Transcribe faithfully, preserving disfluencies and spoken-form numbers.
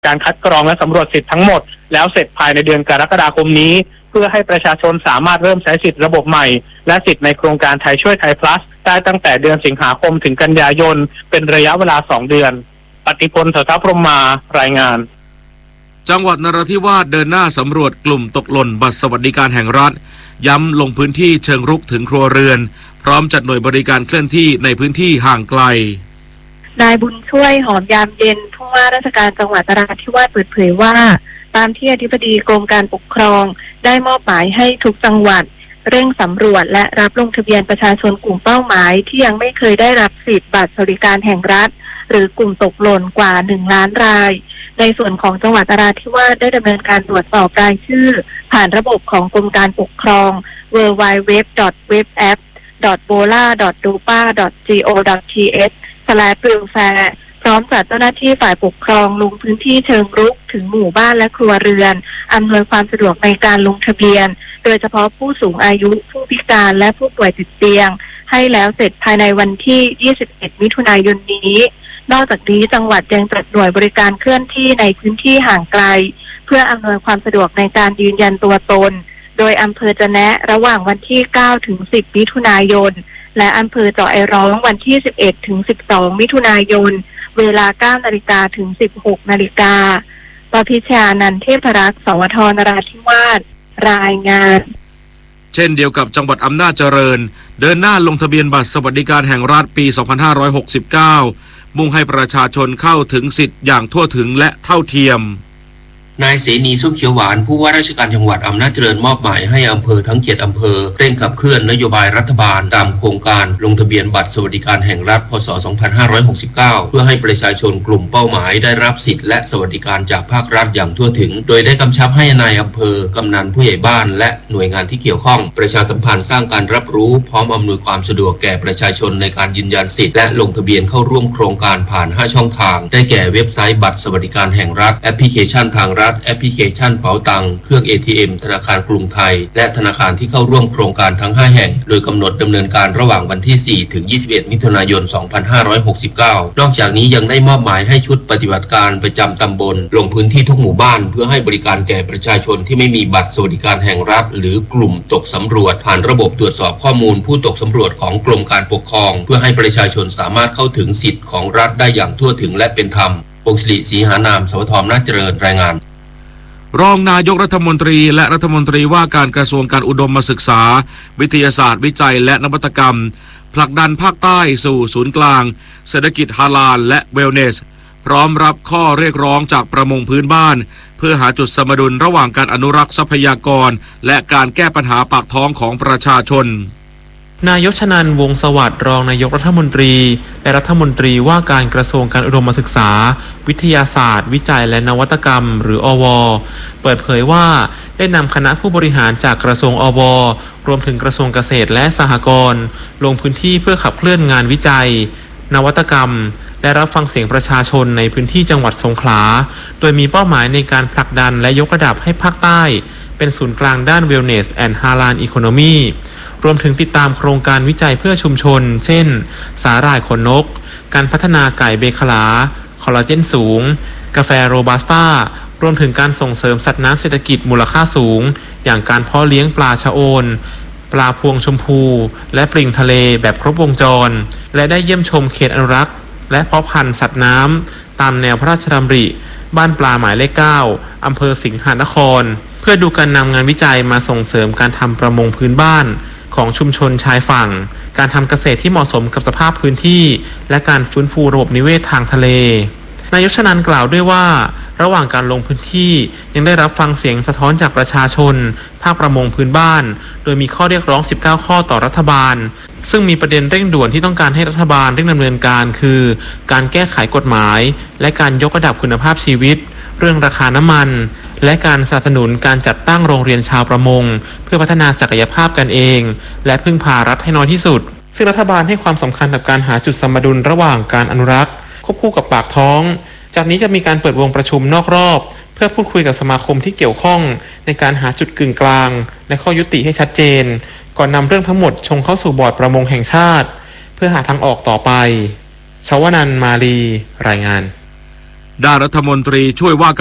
การคัดกรองและสำรวจสิทธิ์ทั้งหมดแล้วเสร็จภายในเดือนกรกฎาคมนี้เพื่อให้ประชาชนสามารถเริ่มใช้สิทธิ์ระบบใหม่และสิทธิ์ในโครงการไทยช่วยไทย plus ได้ตั้งแต่เดือนสิงหาคมถึงกันยายนเป็นระยะเวลาสองเดือนปฏิพล เถรพรหมารายงานจังหวัดนราธิวาสเดินหน้าสำรวจกลุ่มตกหล่นบัตรสวัสดิการแห่งรัฐย้ำลงพื้นที่เชิงรุกถึงครัวเรือนพร้อมจัดหน่วยบริการเคลื่อนที่ในพื้นที่ห่างไกลนายบุญช่วยหอมยามเย็นผู้ว่าราชการจังหวัดนราธิวาสเปิดเผยว่าตามที่อธิบดีกรมการปกครองได้มอบหมายให้ทุกจังหวัดเร่งสำรวจและรับลงทะเบียนประชาชนกลุ่มเป้าหมายที่ยังไม่เคยได้รับสิทธิ์บัตรสวัสดิการแห่งรัฐหรือกลุ่มตกหล่นกว่าหนึ่งล้านรายในส่วนของจังหวัดนราธิวาสได้ดำเนินการตรวจสอบรายชื่อผ่านระบบของกรมการปกครอง ดับเบิลยู ดับเบิลยู ดับเบิลยู ดอท เว็บแอป ดอท โบลา ดอท ดูปา ดอท จี โอ ดอท ที เอช สแลช บิลแฟร์ พร้อมจัดเจ้าหน้าที่ฝ่ายปกครองลงพื้นที่เชิงรุกถึงหมู่บ้านและครัวเรือนอำนวยความสะดวกในการลงทะเบียนโดยเฉพาะผู้สูงอายุผู้พิการและผู้ป่วยติดเตียงให้แล้วเสร็จภายในวันที่ยี่สิบเอ็ดมิถุนายนนี้นอกจากนี้จังหวัดยังจัดหน่วยบริการเคลื่อนที่ในพื้นที่ห่างไกลเพื่ออำนวยความสะดวกในการยืนยันตัวตนโดยอำเภอจะแนะระหว่างวันที่เก้าถึงสิบมิถุนายนและอำเภอเจาะไอร้องวันที่สิบเอ็ดถึงสิบสองมิถุนายนเวลา เก้านาฬิกา ถึง สิบหกนาฬิกาปพิชานันท์เทพรักษ์ สวท นราธิวาสรายงานเช่นเดียวกับจังหวัดอำนาจเจริญเดินหน้าลงทะเบียนบัตรสวัสดิการแห่งรัฐปี สองพันห้าร้อยหกสิบเก้า มุ่งให้ประชาชนเข้าถึงสิทธิ์อย่างทั่วถึงและเท่าเทียมนายเสนีส้มเขียวหวานผู้ว่าราชการจังหวัดอำนาจเจริญมอบหมายให้อำเภอทั้งเจ็ดอำเภอเร่งขับเคลื่อนนโยบายรัฐบาลตามโครงการลงทะเบียนบัตรสวัสดิการแห่งรัฐพ.ศ. สองพันห้าร้อยหกสิบเก้า เพื่อให้ประชาชนกลุ่มเป้าหมายได้รับสิทธิและสวัสดิการจากภาครัฐอย่างทั่วถึงโดยได้กำชับให้นายอำเภอกำนันผู้ใหญ่บ้านและหน่วยงานที่เกี่ยวข้องประชาสัมพันธ์สร้างการรับรู้พร้อมอำนวยความสะดวกแก่ประชาชนในการยืนยันสิทธิและลงทะเบียนเข้าร่วมโครงการผ่านห้าช่องทางได้แก่เว็บไซต์บัตรสวัสดิการแห่งรัฐแอปพลิเคชันทางรัฐแอปพลิเคชันเป๋าตังเครื่อง เอ ที เอ็ม ธนาคารกรุงไทยและธนาคารที่เข้าร่วมโครงการทั้งห้าแห่งโดยกำหนดดำเนินการระหว่างวันที่สี่ถึงยี่สิบเอ็ดมิถุนายนสองพันห้าร้อยหกสิบเก้านอกจากนี้ยังได้มอบหมายให้ชุดปฏิบัติการประจำตำบลลงพื้นที่ทุกหมู่บ้านเพื่อให้บริการแก่ประชาชนที่ไม่มีบัตรสวัสดิการแห่งรัฐหรือกลุ่มตกสำรวจผ่านระบบตรวจสอบข้อมูลผู้ตกสำรวจของกรมการปกครองเพื่อให้ประชาชนสามารถเข้าถึงสิทธิ์ของรัฐได้อย่างทั่วถึงและเป็นธรรมพงศ์ศิริศรีหานามสวท อำนาจเจริญรายงานรองนายกรัฐมนตรีและรัฐมนตรีว่าการกระทรวงการอุดมศึกษาวิทยาศาสตร์วิจัยและนวัตกรรมผลักดันภาคใต้สู่ศูนย์กลางเศรษฐกิจฮาลาลและเวลเนสพร้อมรับข้อเรียกร้องจากประมงพื้นบ้านเพื่อหาจุดสมดุลระหว่างการอนุรักษ์ทรัพยากรและการแก้ปัญหาปากท้องของประชาชนนายกชนันท์วงศ์สวัสดิ์รองนายกรัฐมนตรีและรัฐมนตรีว่าการกระทรวงการอุดมศึกษาวิทยาศาสตร์วิจัยและนวัตกรรมหรืออว.เปิดเผยว่าได้นำคณะผู้บริหารจากกระทรวงอว.รวมถึงกระทรวงเกษตรและสหกรณ์ลงพื้นที่เพื่อขับเคลื่อนงานวิจัยนวัตกรรมและรับฟังเสียงประชาชนในพื้นที่จังหวัดสงขลาโดยมีเป้าหมายในการผลักดันและยกระดับให้ภาคใต้เป็นศูนย์กลางด้าน Wellness and Halal Economyรวมถึงติดตามโครงการวิจัยเพื่อชุมชนเช่นสาหร่ายขนนกการพัฒนาไก่เบคลาคอลลาเจนสูงกาแฟโรบัสต้ารวมถึงการส่งเสริมสัตว์น้ำเศรษฐกิจมูลค่าสูงอย่างการเพาะเลี้ยงปลาชะโอนปลาพวงชมพูและปลิงทะเลแบบครบวงจรและได้เยี่ยมชมเขตอนุรักษ์และเพาะพันธุ์สัตว์น้ำตามแนวพระราชดำริบ้านปลาหมายเลขเก้าอำเภอสิงหนครเพื่อดูการนำงานวิจัยมาส่งเสริมการทำประมงพื้นบ้านของชุมชนชายฝั่งการทำเกษตรที่เหมาะสมกับสภาพพื้นที่และการฟื้นฟูระบบนิเวศทางทะเลนายกชนันท์กล่าวด้วยว่าระหว่างการลงพื้นที่ยังได้รับฟังเสียงสะท้อนจากประชาชนภาคประมงพื้นบ้านโดยมีข้อเรียกร้องสิบเก้าข้อต่อรัฐบาลซึ่งมีประเด็นเร่งด่วนที่ต้องการให้รัฐบาลเร่งดำเนินการคือการแก้ไขกฎหมายและการยกระดับคุณภาพชีวิตเรื่องราคาน้ำมันและการสนับสนุนการจัดตั้งโรงเรียนชาวประมงเพื่อพัฒนาศักยภาพกันเองและพึ่งพารัฐให้น้อยที่สุดซึ่งรัฐบาลให้ความสำคัญกับการหาจุดสมดุลระหว่างการอนุรักษ์ควบคู่กับปากท้องจากนี้จะมีการเปิดวงประชุมนอกรอบเพื่อพูดคุยกับสมาคมที่เกี่ยวข้องในการหาจุดกึ่งกลางและข้อยุติให้ชัดเจนก่อนนำเรื่องทั้งหมดชงเข้าสู่บอร์ดประมงแห่งชาติเพื่อหาทางออกต่อไปชวนันท์มาลีรายงานด้านรัฐมนตรีช่วยว่า